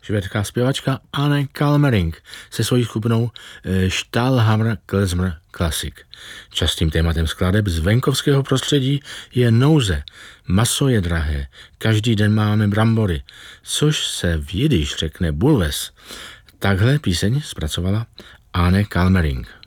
švédská zpěvačka Anne Kalmering se svojí skupinou Stahlhammer Klezmer Classic. Častým tématem skladeb z venkovského prostředí je nouze. Maso je drahé, každý den máme brambory, což se v jidiš řekne bulves. Takhle píseň zpracovala Anne Kalmering.